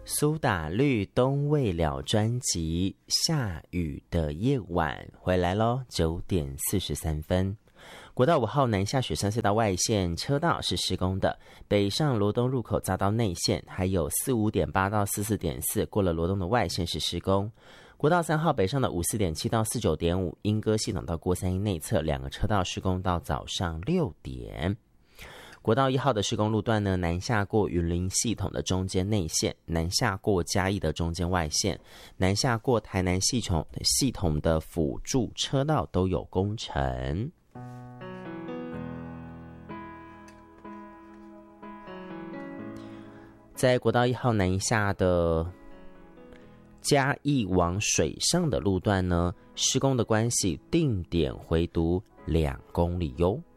苏打绿东未了专辑下雨的夜晚回来咯，9点43分。国道5号南下雪山隧道外线车道是施工的，北上罗东入口匝道内线，还有45.8到44.4过了罗东的外线是施工。国道3号北上的54.7到49.5莺歌系统到郭三鶯内侧两个车道施工到早上6点。国道1号的施工路段呢，南下过云林系统的中间内线，南下过嘉义的中间外线，南下过台南系统的辅助车道都有工程。在国道1号南下的嘉义往水上的路段呢，施工的关系定点回读2公里哟。